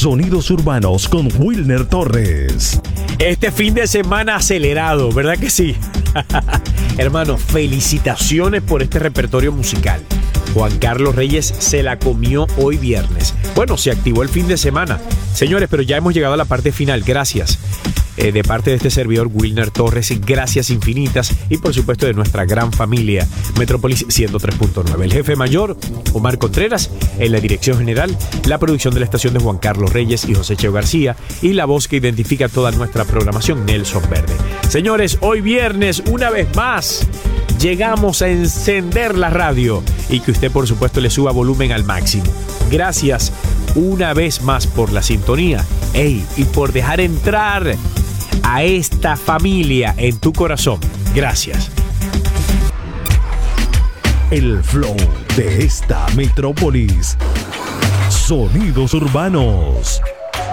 Sonidos Urbanos con Wilner Torres. Este fin de semana acelerado, ¿verdad que sí? Hermano, felicitaciones por este repertorio musical. Juan Carlos Reyes se la comió hoy viernes. Bueno, se activó el fin de semana. Señores, pero ya hemos llegado a la parte final. Gracias. De parte de este servidor Wilner Torres, gracias infinitas, y por supuesto de nuestra gran familia Metrópolis 103.9. El jefe mayor, Omar Contreras, en la dirección general, la producción de la estación de Juan Carlos Reyes y José Cheo García, y la voz que identifica toda nuestra programación, Nelson Verde. Señores, hoy viernes, una vez más, llegamos a encender la radio y que usted por supuesto le suba volumen al máximo. Gracias una vez más por la sintonía, y por dejar entrar a esta familia en tu corazón. Gracias. El flow de esta metrópolis. Sonidos Urbanos.